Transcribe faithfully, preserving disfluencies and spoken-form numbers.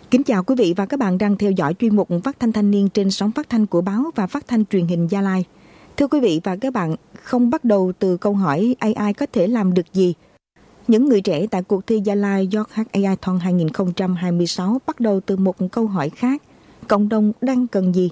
Kính chào quý vị và các bạn đang theo dõi chuyên mục Phát thanh thanh niên trên sóng phát thanh của báo và phát thanh truyền hình Gia Lai. Thưa quý vị và các bạn, không bắt đầu từ câu hỏi a i có thể làm được gì? Những người trẻ tại cuộc thi Gia Lai Youth Hackathon hai không hai sáu bắt đầu từ một câu hỏi khác. Cộng đồng đang cần gì?